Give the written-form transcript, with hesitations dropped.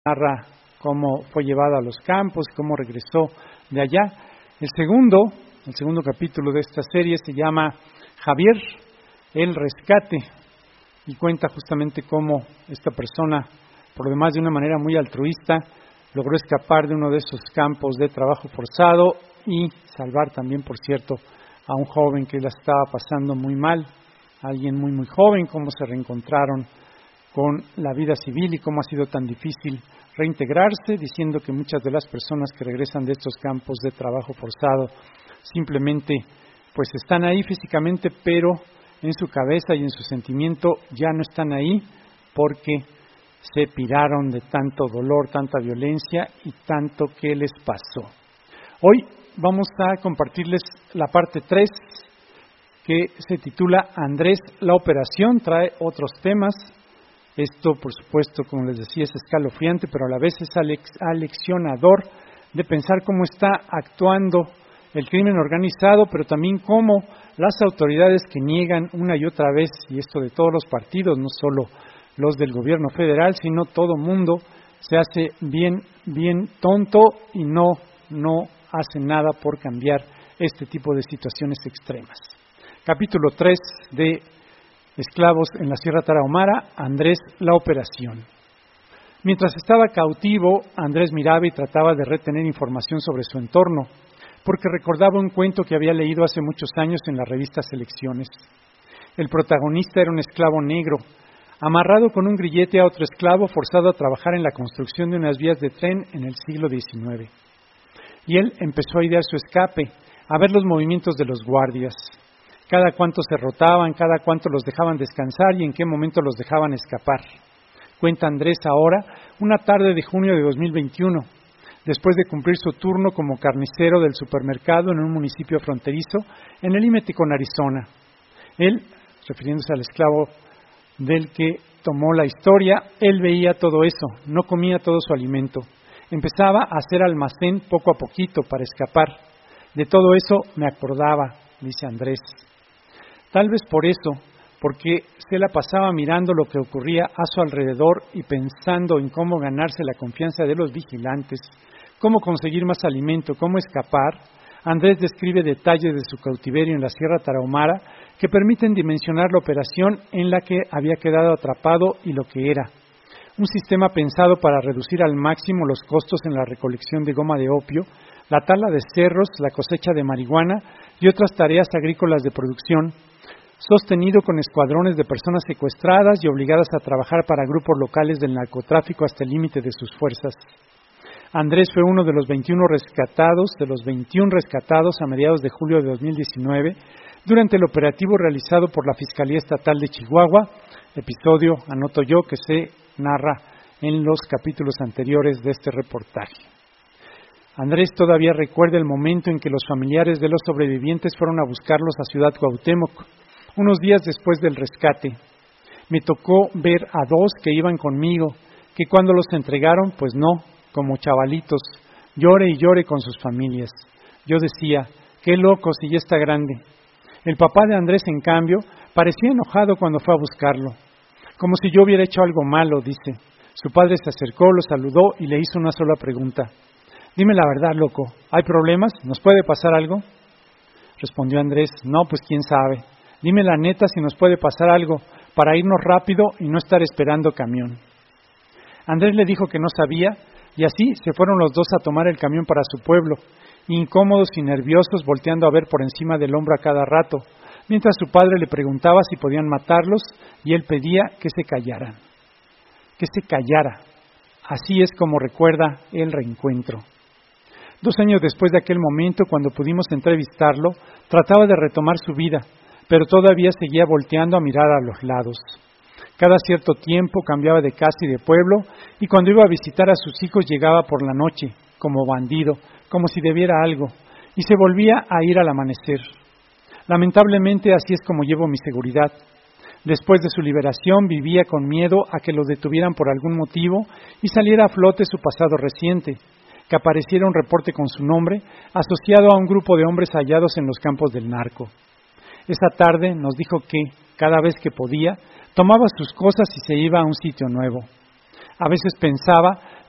narra cómo fue llevado a los campos, cómo regresó de allá. El segundo capítulo de esta serie se llama Javier, el rescate, y cuenta justamente cómo esta persona, por lo demás de una manera muy altruista, logró escapar de uno de esos campos de trabajo forzado y salvar también, por cierto, a un joven que la estaba pasando muy mal, alguien muy muy joven, cómo se reencontraron con la vida civil y cómo ha sido tan difícil reintegrarse, diciendo que muchas de las personas que regresan de estos campos de trabajo forzado simplemente pues están ahí físicamente, pero en su cabeza y en su sentimiento ya no están ahí porque se piraron de tanto dolor, tanta violencia y tanto que les pasó. Hoy vamos a compartirles la parte 3 que se titula Andrés, la operación, trae otros temas. Esto, por supuesto, como les decía, es escalofriante, pero a la vez es aleccionador de pensar cómo está actuando el crimen organizado, pero también cómo las autoridades que niegan una y otra vez, y esto de todos los partidos, no solo los del gobierno federal, sino todo mundo, se hace bien tonto y no hace nada por cambiar este tipo de situaciones extremas. Capítulo 3 de Esclavos en la Sierra Tarahumara, Andrés, la operación. Mientras estaba cautivo, Andrés miraba y trataba de retener información sobre su entorno, porque recordaba un cuento que había leído hace muchos años en la revista Selecciones. El protagonista era un esclavo negro, amarrado con un grillete a otro esclavo forzado a trabajar en la construcción de unas vías de tren en el siglo XIX. Y él empezó a idear su escape, a ver los movimientos de los guardias, cada cuánto se rotaban, cada cuánto los dejaban descansar y en qué momento los dejaban escapar. Cuenta Andrés ahora, una tarde de junio de 2021, después de cumplir su turno como carnicero del supermercado en un municipio fronterizo en el límite con Arizona. Él, refiriéndose al esclavo del que tomó la historia, él veía todo eso, no comía todo su alimento. Empezaba a hacer almacén poco a poquito para escapar. De todo eso me acordaba, dice Andrés. Tal vez por eso, porque se la pasaba mirando lo que ocurría a su alrededor y pensando en cómo ganarse la confianza de los vigilantes, cómo conseguir más alimento, cómo escapar, Andrés describe detalles de su cautiverio en la Sierra Tarahumara que permiten dimensionar la operación en la que había quedado atrapado y lo que era. Un sistema pensado para reducir al máximo los costos en la recolección de goma de opio, la tala de cerros, la cosecha de marihuana y otras tareas agrícolas de producción, sostenido con escuadrones de personas secuestradas y obligadas a trabajar para grupos locales del narcotráfico hasta el límite de sus fuerzas. Andrés fue uno de los 21 rescatados a mediados de julio de 2019 durante el operativo realizado por la Fiscalía Estatal de Chihuahua, episodio, anoto yo, que se narra en los capítulos anteriores de este reportaje. Andrés todavía recuerda el momento en que los familiares de los sobrevivientes fueron a buscarlos a Ciudad Cuauhtémoc, unos días después del rescate. Me tocó ver a 2 que iban conmigo, que cuando los entregaron, pues no, como chavalitos, llore y llore con sus familias. Yo decía, qué loco si ya está grande. El papá de Andrés, en cambio, parecía enojado cuando fue a buscarlo, como si yo hubiera hecho algo malo, dice. Su padre se acercó, lo saludó y le hizo una sola pregunta. Dime la verdad, loco, ¿hay problemas? ¿Nos puede pasar algo? Respondió Andrés, no, pues quién sabe. Dime la neta si nos puede pasar algo, para irnos rápido y no estar esperando camión. Andrés le dijo que no sabía, y así se fueron los 2 a tomar el camión para su pueblo, incómodos y nerviosos, volteando a ver por encima del hombro a cada rato, mientras su padre le preguntaba si podían matarlos, y él pedía que se callaran. Que se callara. Así es como recuerda el reencuentro. 2 años después de aquel momento, cuando pudimos entrevistarlo, trataba de retomar su vida, pero todavía seguía volteando a mirar a los lados. Cada cierto tiempo cambiaba de casa y de pueblo, y cuando iba a visitar a sus hijos llegaba por la noche, como bandido, como si debiera algo, y se volvía a ir al amanecer. Lamentablemente así es como llevo mi seguridad. Después de su liberación vivía con miedo a que lo detuvieran por algún motivo y saliera a flote su pasado reciente, que apareciera un reporte con su nombre asociado a un grupo de hombres hallados en los campos del narco. Esa tarde nos dijo que, cada vez que podía, tomaba sus cosas y se iba a un sitio nuevo. A veces pensaba